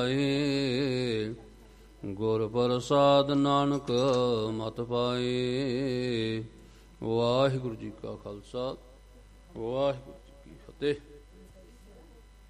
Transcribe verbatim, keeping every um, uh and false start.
ਗੁਰ ਪ੍ਰਸਾਦ ਨਾਨਕ ਮਤਿ ਪਾਏ। ਵਾਹਿਗੁਰੂ ਜੀ ਕਾ ਖਾਲਸਾ, ਵਾਹਿਗੁਰੂ ਜੀ ਕੀ ਫਤਿਹ।